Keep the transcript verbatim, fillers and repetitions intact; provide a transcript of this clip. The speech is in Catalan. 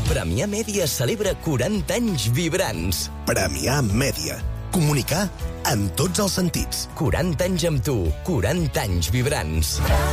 Premià Mèdia celebra quaranta anys vibrants. Premià Mèdia. Comunicar en tots els sentits. quaranta anys amb tu, quaranta anys vibrants.